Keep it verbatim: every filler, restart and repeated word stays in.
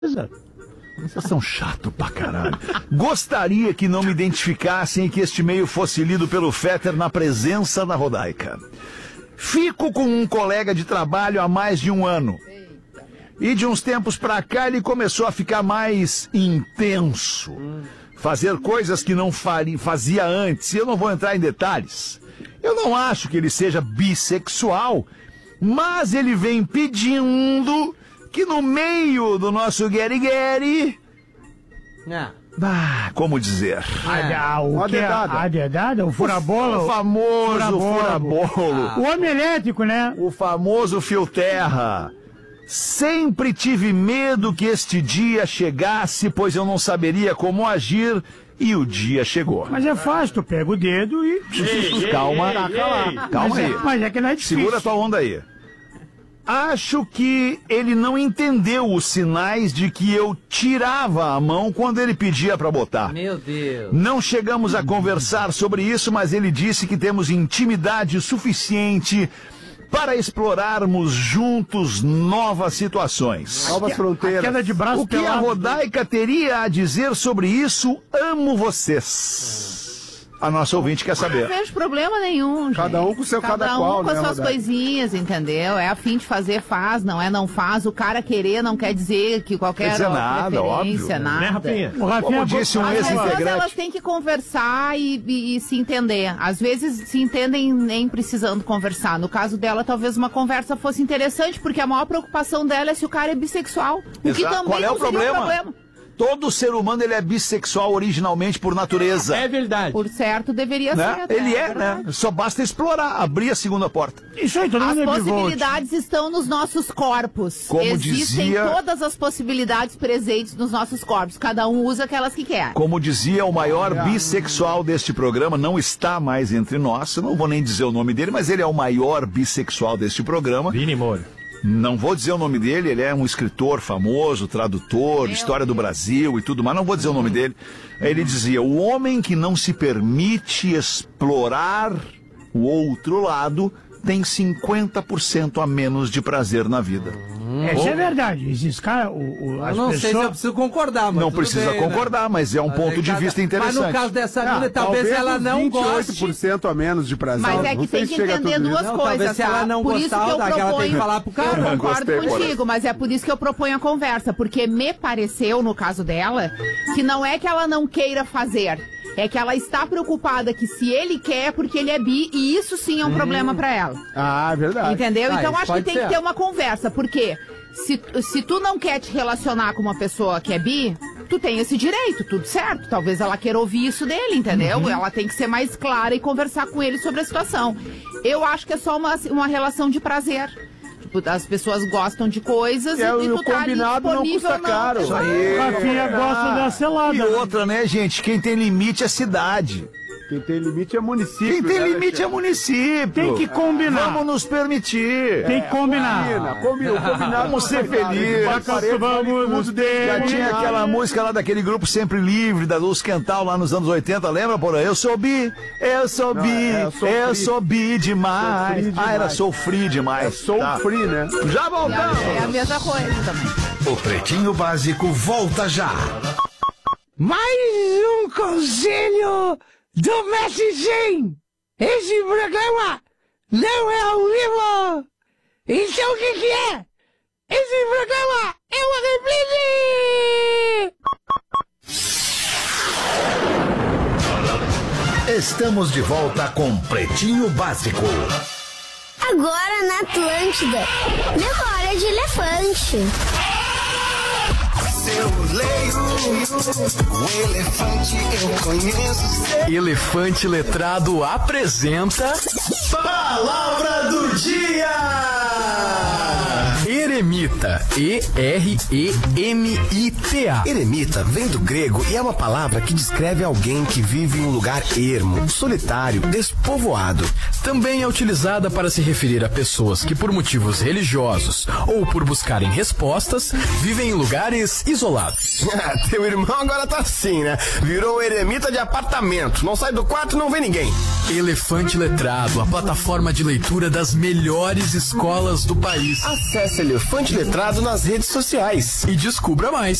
Vocês são chato pra caralho. Gostaria que não me identificassem e que este e-mail fosse lido pelo Fetter na presença da Rodaica. Fico com um colega de trabalho há mais de um ano. E de uns tempos pra cá ele começou a ficar mais intenso. Fazer coisas que não faria, fazia antes. E eu não vou entrar em detalhes. Eu não acho que ele seja bissexual, mas ele vem pedindo que no meio do nosso gueri-gueri... Ah, como dizer? Ah, o que é a dedada? O furabolo? O famoso furabolo. Ah. O homem elétrico, né? O famoso fio terra. Sempre tive medo que este dia chegasse, pois eu não saberia como agir, e o dia chegou. Mas é fácil, tu pega o dedo e... Ei, calma, ei, calma, ei, calma mas aí. É, mas é que não é difícil. Segura tua onda aí. Acho que ele não entendeu os sinais de que eu tirava a mão quando ele pedia pra botar. Meu Deus. Não chegamos a conversar sobre isso, mas ele disse que temos intimidade suficiente para explorarmos juntos novas situações. Novas fronteiras. A queda de braço o que a Rodaica teria a dizer sobre isso? Amo vocês. A nossa ouvinte quer saber. Não vejo problema nenhum, gente. Cada um com seu cada, cada qual, um com né, as suas Rodaica? coisinhas, entendeu? É a fim de fazer, faz, não é não faz. O cara querer não quer dizer que qualquer quer dizer nada, preferência, óbvio. nada. Né, Rafinha? O Rafinha Como disse um As pessoas, ex-integrante. elas têm que conversar e, e, e se entender. Às vezes se entendem nem precisando conversar. No caso dela, talvez uma conversa fosse interessante, porque a maior preocupação dela é se o cara é bissexual. O que Exato. também Qual é não o seria problema? um problema. Todo ser humano ele é bissexual originalmente por natureza. É verdade. Por certo, deveria Né? ser. até, Ele é, verdade. né? Só basta explorar, abrir a segunda porta. Isso aí, todo As mundo é bivolt. possibilidades estão nos nossos corpos. Como Existem dizia- todas as possibilidades presentes nos nossos corpos. Cada um usa aquelas que quer. Como dizia o maior bissexual deste programa, não está mais entre nós. Eu não vou nem dizer o nome dele, mas ele é o maior bissexual deste programa. Vini Moura. Não vou dizer o nome dele, ele é um escritor famoso, tradutor, história do Brasil e tudo mais, não vou dizer o nome dele. Ele dizia, o homem que não se permite explorar o outro lado tem cinquenta por cento a menos de prazer na vida. É, isso é verdade. Esses caras, o, o, as Eu não sei se eu pessoas... preciso concordar, mas Não tudo precisa bem, né? concordar, mas é um Mas ponto em de cada- vista interessante. Mas no caso dessa menina, talvez, ela não vinte e oito goste. por cento a menos de prazer. Mas é Não que sei tem se que chega a entender tudo duas isso. Não, coisas, talvez se ela tá? não Por isso gostar, que eu daquela proponho... tem que falar pro cara. Eu concordo Gostei, contigo, mas é por isso que eu proponho a conversa, porque me pareceu, no caso dela, que não é que ela não queira fazer, é que ela está preocupada que se ele quer é porque ele é bi, e isso sim é um problema pra ela. Ah, verdade. Entendeu? Ah, Então isso acho que pode tem ser. que ter uma conversa, porque se, se tu não quer te relacionar com uma pessoa que é bi, tu tem esse direito, tudo certo. Talvez ela queira ouvir isso dele, entendeu? Uhum. Ela tem que ser mais clara e conversar com ele sobre a situação. Eu acho que é só uma, uma relação de prazer. Tipo, as pessoas gostam de coisas É, e, e o tu tá ali combinado não disponível custa caro. Exato. O Rafinha gosta da selada. E outra, né, gente? Quem tem limite é cidade. Quem tem limite é município. Quem tem né, limite é Alexandre? município. Tem que combinar. Vamos nos permitir. Tem que combinar. Combina, combina, o combinado Vamos ser felizes. Vamos nos Já tinha aquela música lá daquele grupo Sempre Livre, da Luz Quental, lá nos anos oitenta, lembra, porra? Eu sou bi, eu sou bi, é, eu sou eu free. sou bi demais. Sou free Ah, era demais. sou free demais. É Soul Tá. Free, né? Já É a, voltamos. é a mesma coisa também. O Pretinho Básico volta já. Mais um conselho do Mestre Sim. Esse programa não é ao vivo. Então o que que é? Esse programa é uma reprise. Estamos de volta com Pretinho Básico. Agora na Atlântida, memória de elefante. Eu leio o elefante, eu conheço. Elefante Letrado apresenta Palavra do Dia! Eremita. E R E M I T A. Eremita vem do grego e é uma palavra que descreve alguém que vive em um lugar ermo, solitário, despovoado. Também é utilizada para se referir a pessoas que, por motivos religiosos ou por buscarem respostas, vivem em lugares isolados. Teu irmão agora tá assim, né? Virou eremita de apartamento. Não sai do quarto e não vê ninguém. Elefante Letrado, a plataforma de leitura das melhores escolas do país. Acesse elefante letrado nas redes sociais. E descubra mais.